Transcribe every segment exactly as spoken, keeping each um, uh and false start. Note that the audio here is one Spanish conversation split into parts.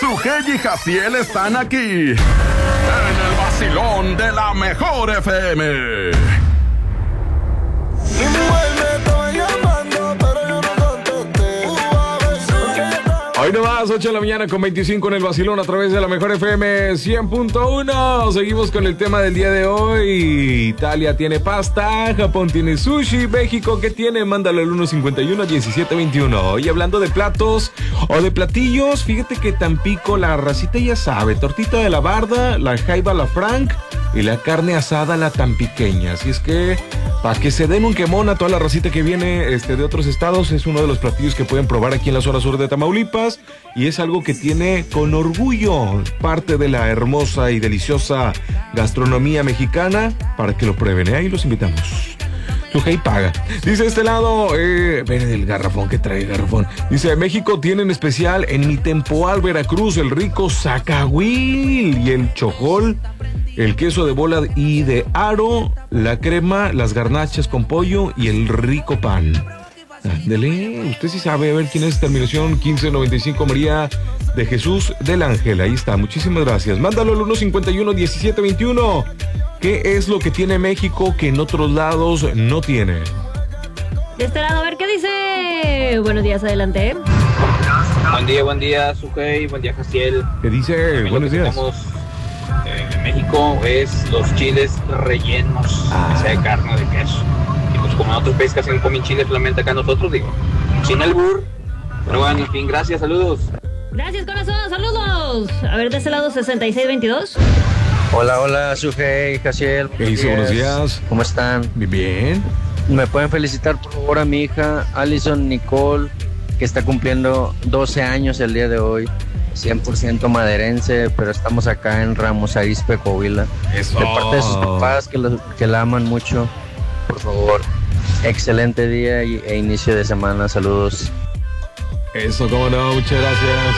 Sujei y Jaciel están aquí en el vacilón de la mejor F M. Mi mujer me estaba llamando, pero yo no contesté. Hoy nomás, ocho de la mañana con veinticinco en el vacilón a través de la mejor F M cien punto uno. Seguimos con el tema del día de hoy. Italia tiene pasta, Japón tiene sushi, México, ¿qué tiene? Mándalo al uno cincuenta y uno, diecisiete veintiuno. Y hablando de platos o de platillos, fíjate que Tampico, la racita ya sabe, tortita de la barda, la jaiba la frank y la carne asada la tampiqueña. Así es que, para que se den un quemón a toda la racita que viene este, de otros estados, es uno de los platillos que pueden probar aquí en la zona sur de Tamaulipas. Y es algo que tiene con orgullo parte de la hermosa y deliciosa gastronomía mexicana, para que lo prueben, ¿eh? Ahí los invitamos. Sujei paga. Dice este lado, eh, ven el garrafón que trae garrafón. Dice, México tiene en especial en mi Tempoal, Veracruz, el rico zacahuil y el chojol, el queso de bola y de aro, la crema, las garnachas con pollo y el rico pan. Ándele, usted sí sabe. A ver quién es, terminación quince noventa y cinco, María de Jesús del Ángel. Ahí está, muchísimas gracias. Mándalo al uno cincuenta y uno, diecisiete veintiuno. ¿Qué es lo que tiene México que en otros lados no tiene? De este lado, a ver qué dice. Buenos días, adelante. Buen día, buen día, Sujei, buen día, Jaciel. ¿Qué dice? Buenos días. Tenemos en México es los chiles rellenos, ah. que sea de carne o de queso. Y pues como en otros países casi no comen chile, solamente acá nosotros, digo, sin el burro. Pero bueno, en fin, gracias, saludos. Gracias, corazón, saludos. A ver, de ese lado, sesenta y seis veintidós. Hola, hola, Sujei, Jaciel. ¿Qué dice? Buenos días. ¿Cómo están? Bien, bien. ¿Me pueden felicitar, por favor, a mi hija, Alison Nicole, que está cumpliendo doce años el día de hoy? cien por ciento maderense, pero estamos acá en Ramos Arizpe, Coahuila. Eso. De parte de sus papás, que, lo, que la aman mucho. Por favor, excelente día y, e inicio de semana. Saludos. Eso, cómo no, muchas gracias.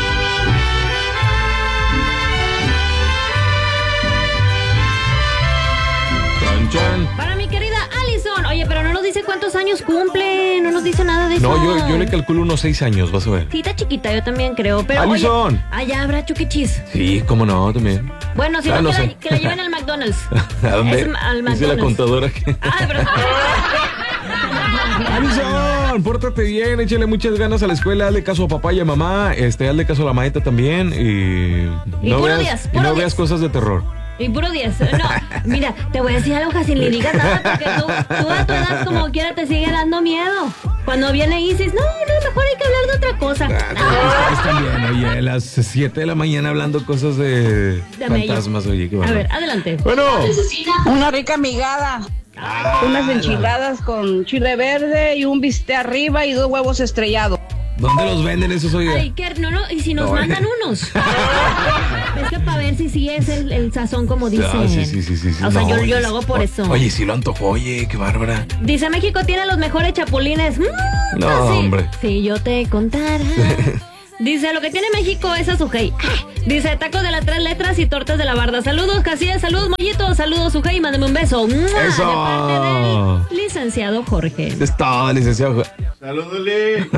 Chan, chan. Para mi querida Alison. Oye, pero no nos dice cuántos años cumple, no nos dice nada de eso. No, yo, yo le calculo unos seis años, vas a ver. Sí, está chiquita, yo también creo, pero Alison. Oye, allá habrá chuquichis. Sí, cómo no, también. Bueno, si Ah, no, no que, sé. la, que la lleven al McDonald's. ¿A dónde? Es al McDonald's. Dice la contadora que... Ah, pero... Alison, pórtate bien, échale muchas ganas a la escuela, hazle caso a papá y a mamá, este, hazle caso a la maeta también y, Y no, puro veas, diez, y puro no diez. veas cosas de terror. Y puro diez. No, mira, te voy a decir algo, sin le digas nada, porque tú, tú a tu edad como quiera te sigue dando miedo. Cuando viene y dices, no, no, mejor hay que hablar de otra cosa. Ah, están bien, oye, a las siete de la mañana hablando cosas de, De fantasmas, oye, qué A bárbaro. ver, adelante. Bueno. Una rica migada. Ah, Unas enchiladas con chile verde y un bistec arriba y dos huevos estrellados. ¿Dónde los venden esos, oye? Ay, que no, no, y si nos No, mandan unos. Es que para ver si sí es el, el sazón como dicen. Ah, sí, sí, sí, sí, sí. O sea, No, yo, yo oye, lo hago por o- eso. Oye, sí lo antojó, oye, qué bárbara. Dice, México tiene los mejores chapulines. Mm, No, sí. hombre. Si yo te contara. Dice, lo que tiene México es a Sujei. Dice, tacos de las tres letras y tortas de la barda. Saludos, Casillas, saludos, Mollito, saludos, Sujei, mándame un beso. ¡Mua! Eso. De parte del licenciado Jorge. Está, licenciado. Salúdale.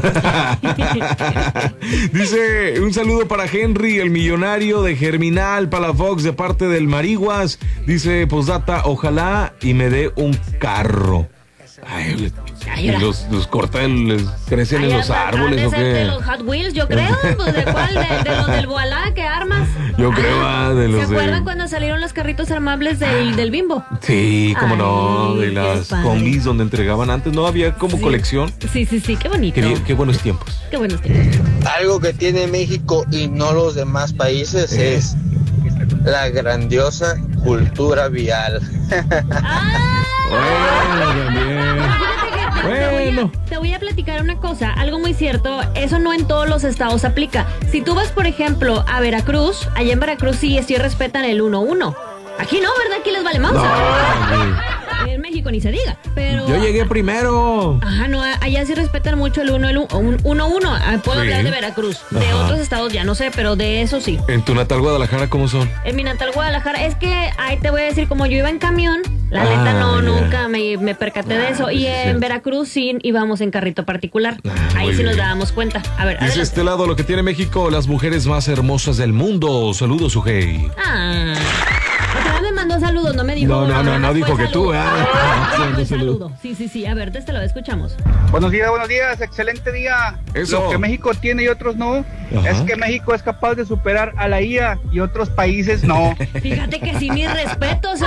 Dice, un saludo para Henry, el millonario de Germinal Palafox, de parte del Mariguas. Dice, postdata, ojalá y me dé un carro. Ay, le- Ay, y ahora. los, los cortan, les crecen en Ay, los han- árboles, han ¿o de ser de qué? los Hot Wheels, yo creo. Pues, ¿de cuál? De, de los del Voilá que armas. Yo creo, ah, de los ¿Se acuerdan de... cuando salieron los carritos armables del, del Bimbo? Sí, cómo no, Ay, de qué las padre. combis donde entregaban antes, ¿no? Había como Sí. colección. Sí, sí, sí, qué bonito. Qué, bien- qué buenos tiempos. Qué buenos tiempos. Algo que tiene México y no los demás países Eh. es la grandiosa cultura vial. ¡Ah! Bueno, también. Fíjate que te, Bueno. voy a, te voy a platicar una cosa, algo muy cierto, eso no en todos los estados aplica. Si tú vas, por ejemplo, a Veracruz, allá en Veracruz sí, sí respetan el uno uno. Aquí no, ¿verdad? Aquí les vale más. No, En México México ni se diga. Pero yo llegué primero. Ajá, no, allá sí respetan mucho el uno, el uno, uno. Puedo Sí. hablar de Veracruz. De Ajá. otros estados ya no sé, pero de eso sí. En tu natal Guadalajara, ¿cómo son? En mi natal Guadalajara, es que ahí te voy a decir, como yo iba en camión, la Ah, neta no, ya. nunca me, me percaté de eso. Y sí, en cierto. Veracruz sí íbamos en carrito particular. Ah, ahí muy sí nos bien. dábamos cuenta. A ver, Dice adelante. este lado lo que tiene México, las mujeres más hermosas del mundo. Saludos, Sujei. Ah. Otra vez me mandó saludos, no me dijo. No, no, no, nada no más dijo fue que tú, saludo. ¿eh? Ah, Sí, fue no, saludo. saludo. Sí, sí, sí. A ver, te lo escuchamos. Buenos días, buenos días, excelente día. Eso. Lo que México tiene y otros no, Ajá. es que México es capaz de superar a la I A y otros países no. Fíjate que sí, mis respetos, ¿eh?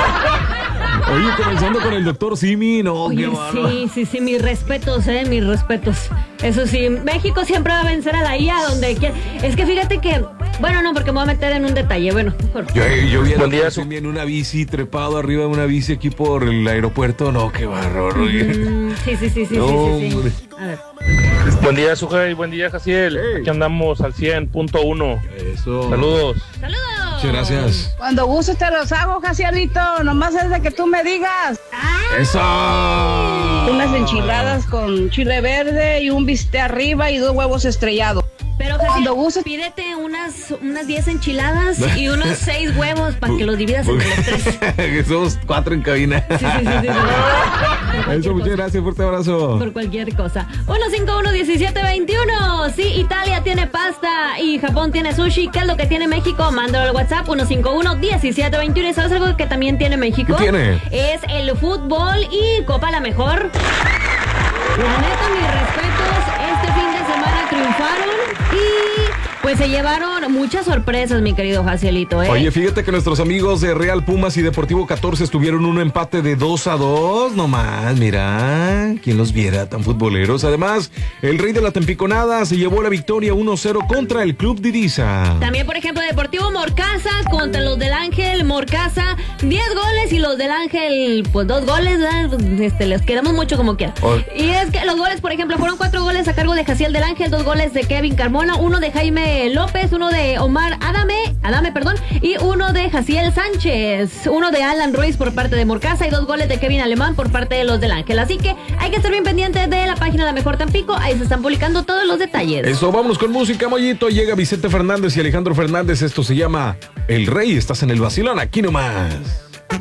Oye, comenzando con el doctor Simi, no, Oye, qué bárbaro. sí, sí, sí, mis respetos, eh, mis respetos. Eso sí, México siempre va a vencer a la I A donde quiera. Es que fíjate que, bueno, no, porque me voy a meter en un detalle, bueno, mejor. Yo, yo vi al Buen día, doctor Simi en una bici, trepado arriba de una bici aquí por el aeropuerto. No, qué bárbaro. oye. Mm, sí, sí, sí, sí, No, sí, sí, hombre. sí. A ver. Buen día, Sujei. Buen día, Jaciel. Hey. Aquí andamos al cien punto uno. Eso. Saludos. ¡Saludos! Muchas gracias. Cuando gustes te los hago, Jacielito. Nomás es de que tú me digas. Eso. Unas enchiladas con chile verde y un bistec arriba y dos huevos estrellados. Pero, Cuando Jaciel, gustes- pídete unas unas diez enchiladas y unos seis huevos para que los dividas entre los tres. Que somos cuatro en cabina. Sí, sí, sí, sí, sí. Por cualquier Eso, muchas cosa. gracias, fuerte abrazo. Por cualquier cosa. uno cinco uno diecisiete veintiuno. Sí, Italia tiene pasta y Japón tiene sushi. ¿Qué es lo que tiene México? Mándalo al WhatsApp uno cinco uno diecisiete veintiuno. ¿Y sabes algo que también tiene México? ¿Qué tiene? Es el fútbol y Copa la Mejor. La neta, mis respetos. Este fin de semana triunfaron y pues se llevaron muchas sorpresas, mi querido Jacielito, ¿eh? Oye, fíjate que nuestros amigos de Real Pumas y Deportivo catorce estuvieron un empate de dos a dos, nomás, mira, quién los viera tan futboleros. Además, el rey de la Tempiconada se llevó la victoria uno cero contra el Club Diriza. También, por ejemplo, Deportivo Morcaza contra los del Ángel Morcaza, diez goles y los del Ángel, pues dos goles, ¿verdad? Este, les quedamos mucho como quiera. Oh. Y es que los goles, por ejemplo, fueron cuatro goles a cargo de Jaciel del Ángel, dos goles de Kevin Carmona, uno de Jaime López, uno de Omar Adame, Adame, perdón, y uno de Jaciel Sánchez, uno de Alan Ruiz por parte de Morcaza y dos goles de Kevin Alemán por parte de los del Ángel. Así que hay que estar bien pendientes de la página de La Mejor Tampico, ahí se están publicando todos los detalles. Eso, vámonos con música, Mollito. Llega Vicente Fernández y Alejandro Fernández. Esto se llama El Rey. Estás en el vacilón, aquí nomás.